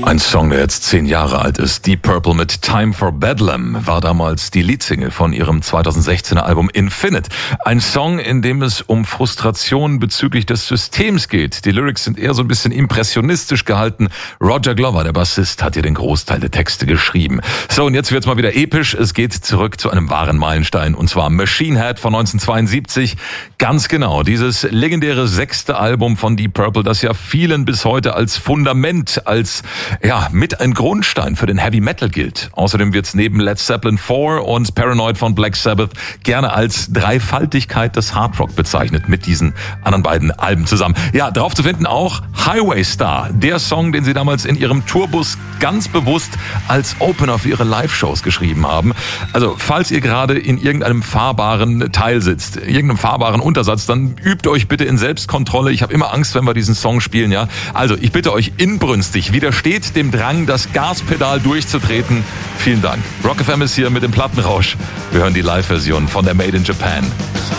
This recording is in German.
Ein Song, der jetzt 10 Jahre alt ist. Deep Purple mit Time for Bedlam war damals die Leadsingle von ihrem 2016er Album Infinite. Ein Song, in dem es um Frustration bezüglich des Systems geht. Die Lyrics sind eher so ein bisschen impressionistisch gehalten. Roger Glover, der Bassist, hat hier den Großteil der Texte geschrieben. So, und jetzt wird's mal wieder episch. Es geht zurück zu einem wahren Meilenstein, und zwar Machine Head von 1972. Ganz genau, dieses legendäre 6. Album von Deep Purple, das ja vielen bis heute als Fundament, als mit ein Grundstein für den Heavy Metal gilt. Außerdem wird's neben Led Zeppelin 4 und Paranoid von Black Sabbath gerne als Dreifaltigkeit des Hard Rock bezeichnet, mit diesen anderen beiden Alben zusammen. Ja, drauf zu finden auch Highway Star, der Song, den sie damals in ihrem Tourbus ganz bewusst als Opener für ihre Live-Shows geschrieben haben. Also, falls ihr gerade in irgendeinem fahrbaren Teil sitzt, irgendeinem fahrbaren Untersatz, dann übt euch bitte in Selbstkontrolle. Ich habe immer Angst, wenn wir diesen Song spielen, ja. Also, ich bitte euch inbrünstig, widersteht dem Drang, das Gaspedal durchzutreten. Vielen Dank. Rock FM ist hier mit dem Plattenrausch. Wir hören die Live-Version von der Made in Japan.